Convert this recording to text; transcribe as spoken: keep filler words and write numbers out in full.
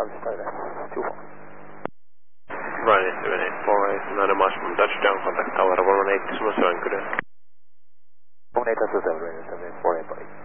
start at two four. Ryanair seven eight four eight, United Marshall, touchdown, contact tower one one eight, smooth seven, good day. one eight, that's a Ryanair seven eight four eight, buddy.